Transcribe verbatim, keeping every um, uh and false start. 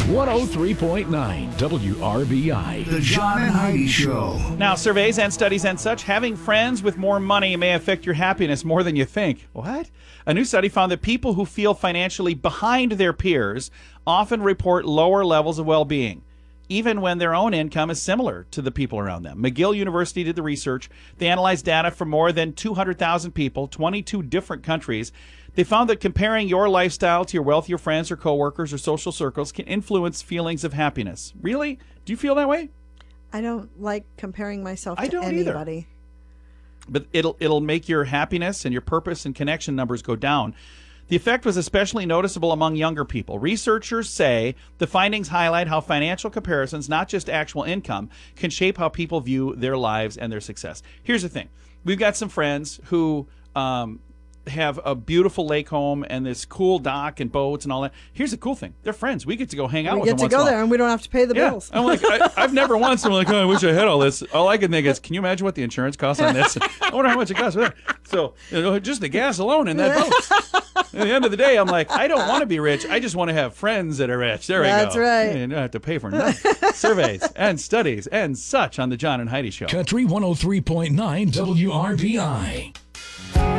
one oh three point nine W R B I. The John and Heidi Show. Now, surveys and studies and such, having friends with more money may affect your happiness more than you think. What? A new study found that people who feel financially behind their peers often report lower levels of well-being, even when their own income is similar to the people around them. McGill University did the research. They analyzed data from more than two hundred thousand people, twenty-two different countries. They found that comparing your lifestyle to your wealthier friends or coworkers or social circles can influence feelings of happiness. Really? Do you feel that way? I don't like comparing myself I to don't either. anybody. But it'll it'll make your happiness and your purpose and connection numbers go down. The effect was especially noticeable among younger people. Researchers say the findings highlight how financial comparisons, not just actual income, can shape how people view their lives and their success. Here's the thing. We've got some friends who um, have a beautiful lake home and this cool dock and boats and all that. Here's the cool thing. They're friends. We get to go hang out We with get them to once in go a while. there and we don't have to pay the Yeah. bills. I'm like, I, I've never once, I'm like, oh, I wish I had all this. All I can think is, can you imagine what the insurance costs on this? I wonder how much it costs for that. So, you know, just the gas alone in that boat. At the end of the day, I'm like, I don't want to be rich. I just want to have friends that are rich. There we go. That's right. You don't have to pay for nothing. Surveys and studies and such on the John and Heidi Show. Country one oh three point nine W R B I.